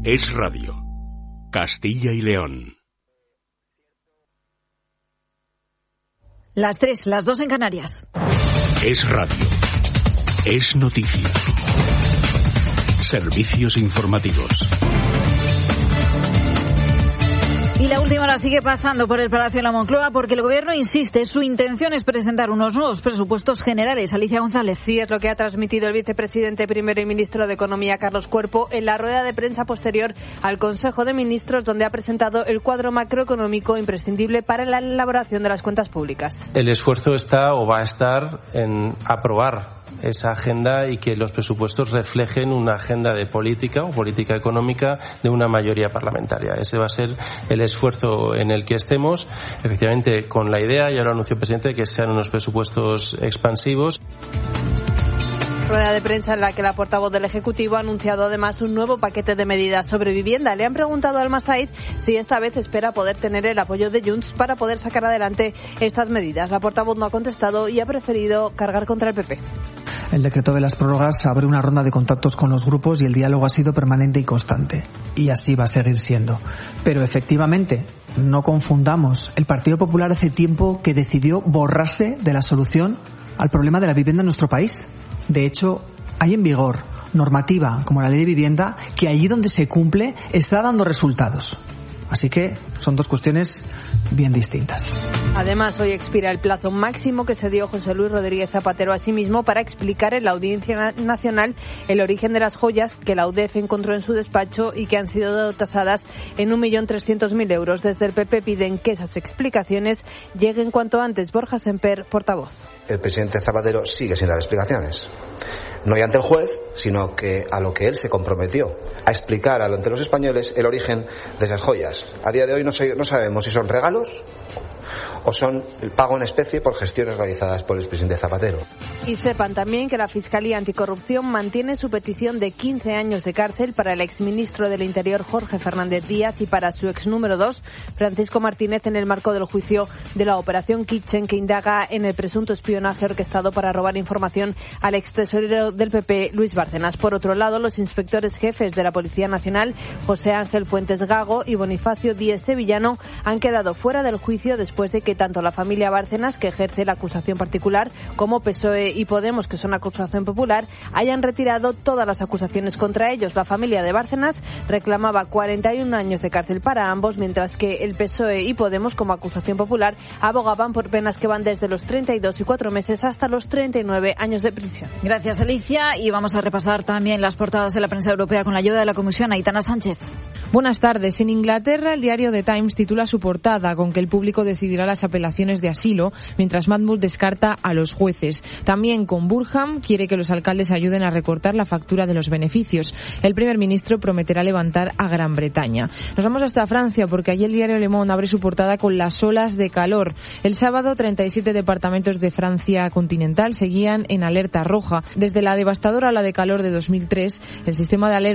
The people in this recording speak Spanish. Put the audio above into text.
Es Radio. Castilla y León. Las 3, las 2 en Canarias. Es Radio. Es noticia. Servicios informativos. Y la última hora sigue pasando por el Palacio de la Moncloa porque el Gobierno insiste, su intención es presentar unos nuevos presupuestos generales. Alicia González. Sí, es lo que ha transmitido el vicepresidente primero y ministro de Economía, Carlos Cuerpo, en la rueda de prensa posterior al Consejo de Ministros, donde ha presentado el cuadro macroeconómico imprescindible para la elaboración de las cuentas públicas. El esfuerzo está o va a estar en aprobar esa agenda y que los presupuestos reflejen una agenda de política o política económica de una mayoría parlamentaria. Ese va a ser el esfuerzo en el que estemos, efectivamente con la idea, ya lo anunció el presidente, de que sean unos presupuestos expansivos. Rueda de prensa en la que la portavoz del Ejecutivo ha anunciado además un nuevo paquete de medidas sobre vivienda. Le han preguntado al Massaid si esta vez espera poder tener el apoyo de Junts para poder sacar adelante estas medidas. La portavoz no ha contestado y ha preferido cargar contra el PP. El decreto de las prórrogas abre una ronda de contactos con los grupos y el diálogo ha sido permanente y constante. Y así va a seguir siendo. Pero efectivamente, no confundamos. El Partido Popular hace tiempo que decidió borrarse de la solución al problema de la vivienda en nuestro país. De hecho, hay en vigor normativa como la Ley de Vivienda que allí donde se cumple está dando resultados. Así que son dos cuestiones bien distintas. Además, hoy expira el plazo máximo que se dio José Luis Rodríguez Zapatero a sí mismo para explicar en la Audiencia Nacional el origen de las joyas que la UDEF encontró en su despacho y que han sido tasadas en 1.300.000 euros. Desde el PP piden que esas explicaciones lleguen cuanto antes. Borja Semper, portavoz. El presidente Zapatero sigue sin dar explicaciones. No ya ante el juez, sino que a lo que él se comprometió, a explicar ante los españoles el origen de esas joyas. A día de hoy no sabemos si son regalos o son el pago en especie por gestiones realizadas por el expresidente Zapatero. Y sepan también que la Fiscalía Anticorrupción mantiene su petición de 15 años de cárcel para el exministro del Interior Jorge Fernández Díaz y para su ex número 2, Francisco Martínez, en el marco del juicio de la Operación Kitchen, que indaga en el presunto espionaje orquestado para robar información al ex tesorero del PP, Luis Bárcenas. Por otro lado, los inspectores jefes de la Policía Nacional, José Ángel Fuentes Gago y Bonifacio Díez Sevillano, han quedado fuera del juicio después de que tanto la familia Bárcenas, que ejerce la acusación particular, como PSOE y Podemos, que son acusación popular, hayan retirado todas las acusaciones contra ellos. La familia de Bárcenas reclamaba 41 años de cárcel para ambos, mientras que el PSOE y Podemos, como acusación popular, abogaban por penas que van desde los 32 y 4 meses hasta los 39 años de prisión. Gracias, Alicia. Y vamos a repasar también las portadas de la prensa europea con la ayuda de la Comisión. Aitana Sánchez. Buenas tardes. En Inglaterra, el diario The Times titula su portada con que el público decidirá las apelaciones de asilo, mientras Mahmoud descarta a los jueces. También con Burham quiere que los alcaldes ayuden a recortar la factura de los beneficios. El primer ministro prometerá levantar a Gran Bretaña. Nos vamos hasta Francia porque allí el diario Le Monde abre su portada con las olas de calor. El sábado, 37 departamentos de Francia continental seguían en alerta roja. Desde la devastadora ola de calor de 2003, el sistema de alerta